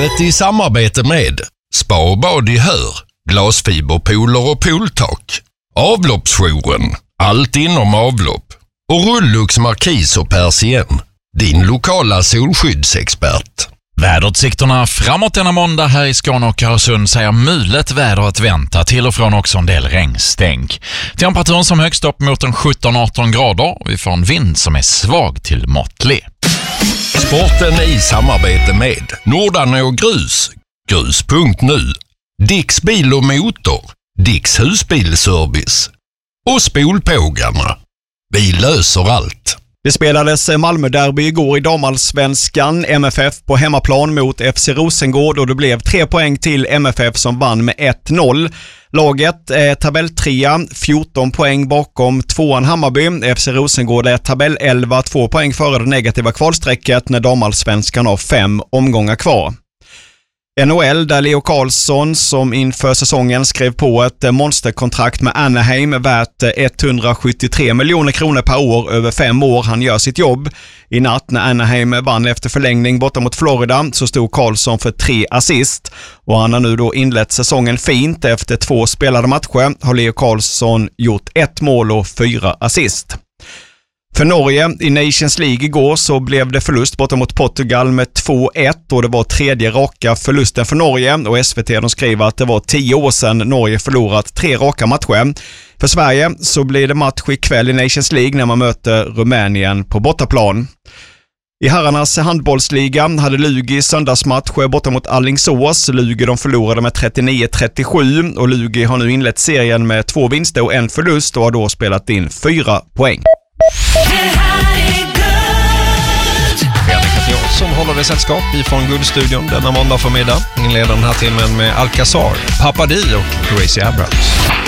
Sportlivet i samarbete med Spa och bad i Hör, glasfiberpooler och pooltak, Avloppsjouren, allt inom avlopp och Rullux Markis och Persien, din lokala solskyddsexpert. Väderutsikterna framåt denna måndag här i Skåne och Öresund säger mulet väder att vänta, till och från också en del regnstänk. Temperaturen som högst upp mot en 17-18 grader och vi får en vind som är svag till måttlig. Sporten i samarbete med Nordanå Grus, grus.nu, Dicks bil och motor, Dicks husbilservice och Spolpågarna. Vi löser allt. Det spelades Malmö-derby igår i damallsvenskan. MFF på hemmaplan mot FC Rosengård och det blev 3 poäng till MFF som vann med 1-0. Laget är tabelltrea, 14 poäng bakom tvåan Hammarby. FC Rosengård är tabell 11, 2 poäng före det negativa kvalsträcket när damallsvenskan har 5 omgångar kvar. NHL, där Leo Carlsson som inför säsongen skrev på ett monsterkontrakt med Anaheim värt 173 miljoner kronor per år över 5 år. Han gör sitt jobb. I natt när Anaheim vann efter förlängning borta mot Florida så stod Carlsson för 3 assist och han har nu då inlett säsongen fint. Efter 2 spelade matcher har Leo Carlsson gjort 1 mål och 4 assist. För Norge i Nations League igår så blev det förlust borta mot Portugal med 2-1 och det var 3:e raka förlusten för Norge och SVT de skriver att det var 10 år sedan Norge förlorat 3 raka matcher. För Sverige så blir det match ikväll i Nations League när man möter Rumänien på bortaplan. I herrarnas handbollsliga hade Lugi söndagsmatch borta mot Alingsås. Lugi de förlorade med 39-37 och Lugi har nu inlett serien med 2 vinster och 1 förlust och har då spelat in 4 poäng. Som håller det sällskap ifrån Guldstudion denna måndag förmiddag. Inleder den här timmen med Alcazar, Papadi och Crazy Abrams.